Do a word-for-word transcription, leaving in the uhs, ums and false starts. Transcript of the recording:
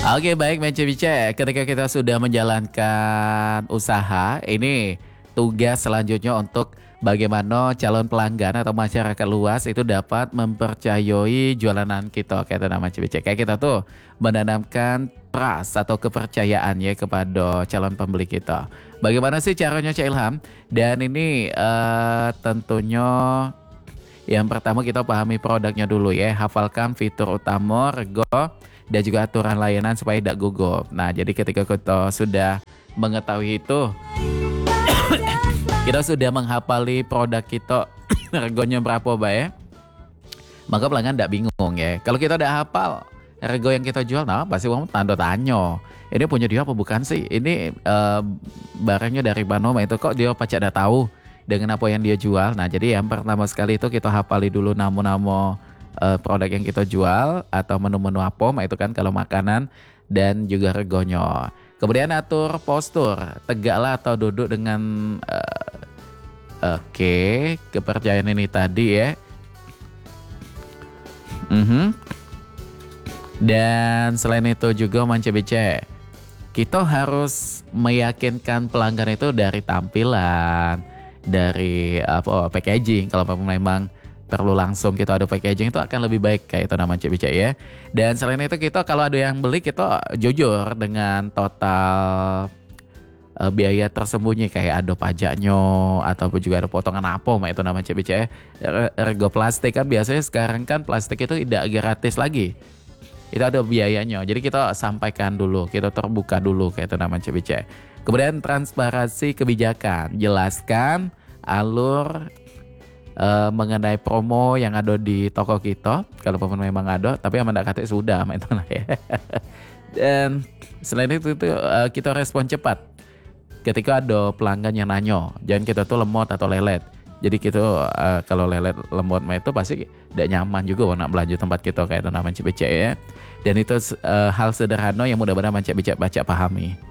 Oke baik Mece Bice, ketika kita sudah menjalankan usaha, ini tugas selanjutnya untuk bagaimana calon pelanggan atau masyarakat luas itu dapat mempercayai jualan kita, kayak nama Mece Bice. Kayak kita tuh menanamkan trust atau kepercayaan ya kepada calon pembeli kita. Bagaimana sih caranya Cak Ilham? Dan ini eh, tentunya yang pertama kita pahami produknya dulu ya, hafalkan fitur utama, rego, dan juga aturan layanan supaya tidak gugup. Nah, jadi ketika kita sudah mengetahui itu, kita sudah menghafali produk kita, regonya berapa Mbak ya, maka pelanggan tidak bingung ya. Kalau kita udah hafal rego yang kita jual, nah pasti orang tanda tanya. Ini punya dia apa bukan sih? Ini uh, barangnya dari mana? Itu kok dia pacak udah tahu dengan apa yang dia jual. Nah, jadi yang pertama sekali itu kita hafali dulu nama-nama Uh, produk yang kita jual atau menu-menu apa, itu kan kalau makanan, dan juga regonya. Kemudian atur postur, tegaklah atau duduk dengan uh, oke, okay, kepercayaan ini tadi ya. Mm-hmm. Dan selain itu juga Mance Bice, kita harus meyakinkan pelanggan itu dari tampilan, dari apa packaging. Kalau memang perlu langsung kita ada packaging itu akan lebih baik kayak itu nama Cik Bica ya. Dan selain itu kita kalau ada yang beli kita jujur dengan total uh, biaya tersembunyi kayak ada pajaknya ataupun juga ada potongan apa itu nama Cik Bica ya. Rego plastik kan biasanya sekarang kan plastik itu tidak gratis lagi. Itu ada biayanya. Jadi kita sampaikan dulu, kita terbuka dulu kayak itu nama Cik Bica. Kemudian transparansi kebijakan, jelaskan alur Uh, mengenai promo yang ada di toko kita, kalau memang ada, tapi yang mendekat sudah, itu lah ya. Dan selain itu, itu uh, kita respon cepat ketika ada pelanggan yang nanya, jangan kita tuh lemot atau lelet. Jadi kita uh, kalau lelet lemot itu pasti tidak nyaman juga nak belanja tempat kita kayak itu namanya Cik Bica ya. Dan itu uh, hal sederhana yang mudah-mudahan Cik Bica baca pahami.